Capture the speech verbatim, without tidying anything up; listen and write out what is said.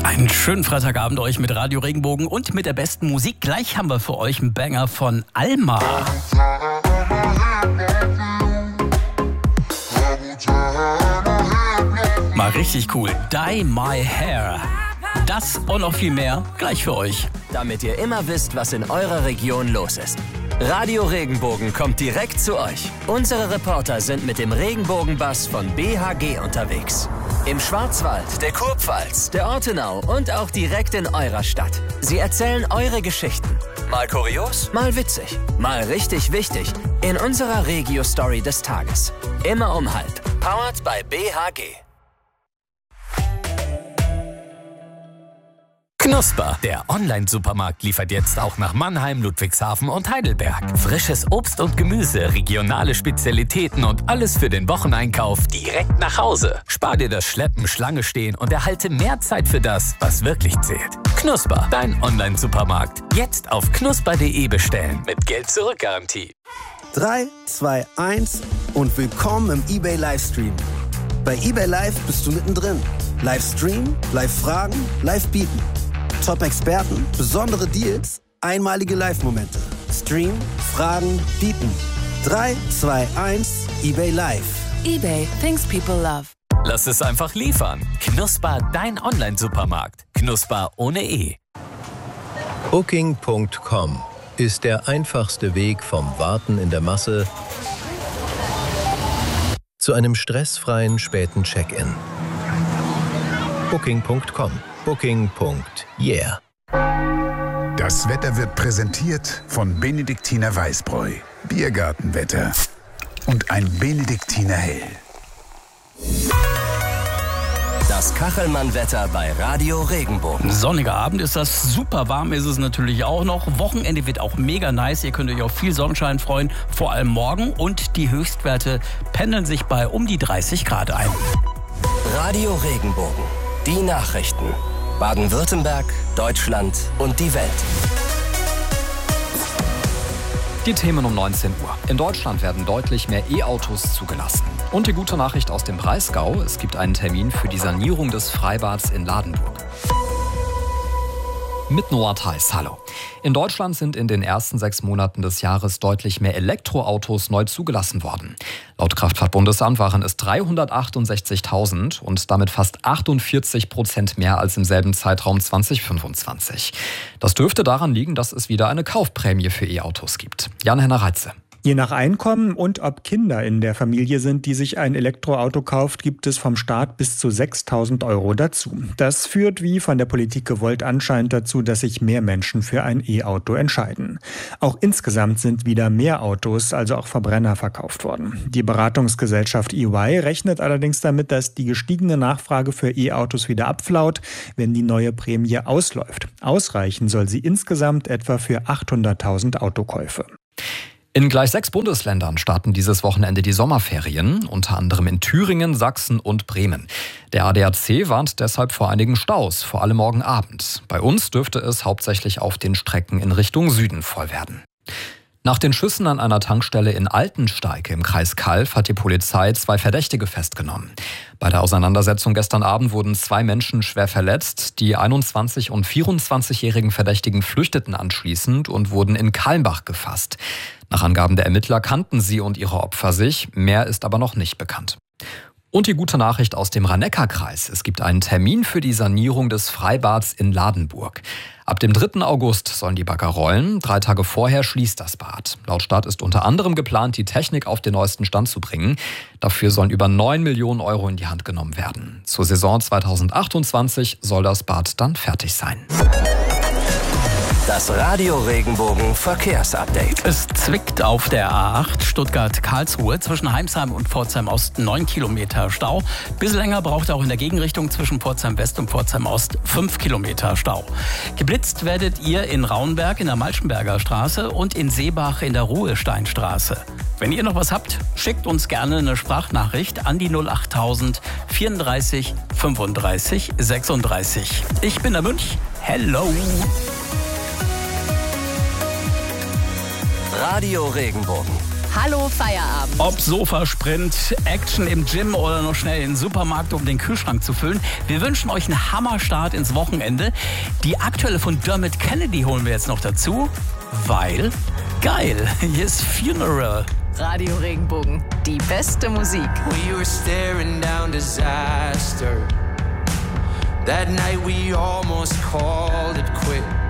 Einen schönen Freitagabend euch mit Radio Regenbogen und mit der besten Musik. Gleich haben wir für euch einen Banger von Alma. Mal richtig cool. Dye My Hair. Das und noch viel mehr gleich für euch. Damit ihr immer wisst, was in eurer Region los ist. Radio Regenbogen kommt direkt zu euch. Unsere Reporter sind mit dem Regenbogenbus von B H G unterwegs. Im Schwarzwald, der Kurpfalz, der Ortenau und auch direkt in eurer Stadt. Sie erzählen eure Geschichten. Mal kurios, mal witzig, mal richtig wichtig. In unserer Regio-Story des Tages. Immer um halb. Powered by B H G. Knusper, der Online-Supermarkt, liefert jetzt auch nach Mannheim, Ludwigshafen und Heidelberg. Frisches Obst und Gemüse, regionale Spezialitäten und alles für den Wocheneinkauf direkt nach Hause. Spar dir das Schleppen, Schlange stehen und erhalte mehr Zeit für das, was wirklich zählt. Knusper, dein Online-Supermarkt. Jetzt auf knusper punkt de bestellen mit Geld-Zurück-Garantie. drei, zwei, eins und willkommen im eBay Livestream. Bei eBay Live bist du mittendrin. Livestream, Live-Fragen, Live-Bieten. Top-Experten, besondere Deals, einmalige Live-Momente. Stream, Fragen, Bieten. drei, zwei, eins, eBay Live. eBay, things people love. Lass es einfach liefern. Knusper, dein Online-Supermarkt. Knusper ohne E. Booking Punkt com ist der einfachste Weg vom Warten in der Masse zu einem stressfreien späten Check-in. Booking Punkt com. Booking. Yeah. Das Wetter wird präsentiert von Benediktiner Weißbräu, Biergartenwetter und ein Benediktiner Hell. Das Kachelmann-Wetter bei Radio Regenbogen. Sonniger Abend ist das, super warm ist es natürlich auch noch. Wochenende wird auch mega nice, ihr könnt euch auf viel Sonnenschein freuen, vor allem morgen. Und die Höchstwerte pendeln sich bei um die dreißig Grad ein. Radio Regenbogen, die Nachrichten. Baden-Württemberg, Deutschland und die Welt. Die Themen um neunzehn Uhr. In Deutschland werden deutlich mehr E-Autos zugelassen. Und die gute Nachricht aus dem Breisgau: Es gibt einen Termin für die Sanierung des Freibads in Ladenburg. Mit Noah Theis, hallo. In Deutschland sind in den ersten sechs Monaten des Jahres deutlich mehr Elektroautos neu zugelassen worden. Laut Kraftfahrtbundesamt waren es dreihundertachtundsechzigtausend und damit fast achtundvierzig Prozent mehr als im selben Zeitraum zwanzig fünfundzwanzig. Das dürfte daran liegen, dass es wieder eine Kaufprämie für E-Autos gibt. Jan-Henner Reitze. Je nach Einkommen und ob Kinder in der Familie sind, die sich ein Elektroauto kauft, gibt es vom Staat bis zu sechstausend Euro dazu. Das führt, wie von der Politik gewollt, anscheinend dazu, dass sich mehr Menschen für ein E-Auto entscheiden. Auch insgesamt sind wieder mehr Autos, also auch Verbrenner, verkauft worden. Die Beratungsgesellschaft E Y rechnet allerdings damit, dass die gestiegene Nachfrage für E-Autos wieder abflaut, wenn die neue Prämie ausläuft. Ausreichen soll sie insgesamt etwa für achthunderttausend Autokäufe. In gleich sechs Bundesländern starten dieses Wochenende die Sommerferien, unter anderem in Thüringen, Sachsen und Bremen. Der A D A C warnt deshalb vor einigen Staus, vor allem morgen Abend. Bei uns dürfte es hauptsächlich auf den Strecken in Richtung Süden voll werden. Nach den Schüssen an einer Tankstelle in Altensteig im Kreis Calw hat die Polizei zwei Verdächtige festgenommen. Bei der Auseinandersetzung gestern Abend wurden zwei Menschen schwer verletzt. Die einundzwanzig- und vierundzwanzigjährigen Verdächtigen flüchteten anschließend und wurden in Kalmbach gefasst. Nach Angaben der Ermittler kannten sie und ihre Opfer sich, mehr ist aber noch nicht bekannt. Und die gute Nachricht aus dem Rhein-Neckar-Kreis: Es gibt einen Termin für die Sanierung des Freibads in Ladenburg. Ab dem dritten August sollen die Bagger rollen. Drei Tage vorher schließt das Bad. Laut Stadt ist unter anderem geplant, die Technik auf den neuesten Stand zu bringen. Dafür sollen über neun Millionen Euro in die Hand genommen werden. Zur Saison zweitausendachtundzwanzig soll das Bad dann fertig sein. Das Radio Regenbogen Verkehrsupdate. Es zwickt auf der A acht Stuttgart-Karlsruhe zwischen Heimsheim und Pforzheim-Ost neun Kilometer Stau. Bisschen länger braucht auch in der Gegenrichtung zwischen Pforzheim-West und Pforzheim-Ost fünf Kilometer Stau. Geblitzt werdet ihr in Raunberg in der Malschenberger Straße und in Seebach in der Ruhesteinstraße. Wenn ihr noch was habt, schickt uns gerne eine Sprachnachricht an die null achttausend vierunddreißig fünfunddreißig sechsunddreißig. Ich bin der Münch. Hello! Radio Regenbogen. Hallo Feierabend. Ob Sofa, Sprint, Action im Gym oder noch schnell in den Supermarkt, um den Kühlschrank zu füllen. Wir wünschen euch einen Hammerstart ins Wochenende. Die aktuelle von Dermot Kennedy holen wir jetzt noch dazu, weil geil, hier ist Funeral. Radio Regenbogen, die beste Musik. We were staring down disaster. That night we almost called it quits.